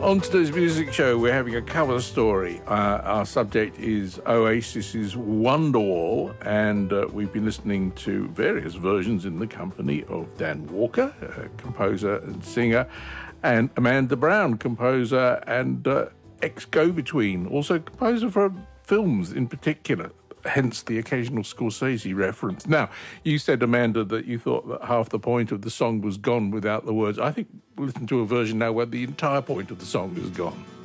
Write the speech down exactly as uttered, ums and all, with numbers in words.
On today's music show, we're having a cover story. Uh, our subject is Oasis's Wonderwall, and uh, we've been listening to various versions in the company of Dan Walker, uh, composer and singer, and Amanda Brown, composer and uh, ex-go-between, also composer for films in particular, hence the occasional Scorsese reference. Now, you said, Amanda, that you thought that half the point of the song was gone without the words. I think we'll listen to a version now where the entire point of the song is gone.